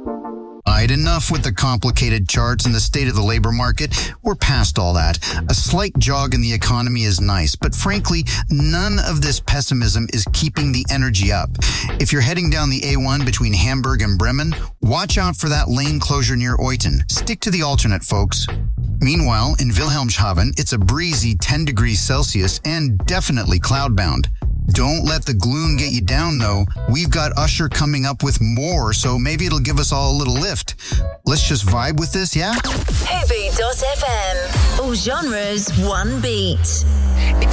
Enough with the complicated charts and the state of the labor market. We're past all that. A slight jog in the economy is nice, but frankly, none of this pessimism is keeping the energy up. If you're heading down the A1 between Hamburg and Bremen, watch out for that lane closure near Oiten. Stick to the alternate, folks. Meanwhile, in Wilhelmshaven, it's a breezy 10 degrees Celsius and definitely cloudbound. Don't let the gloom get you down, though. We've got Usher coming up with more, so maybe it'll give us all a little lift. Let's just vibe with this, yeah? Heavy.fm. All genres, one beat.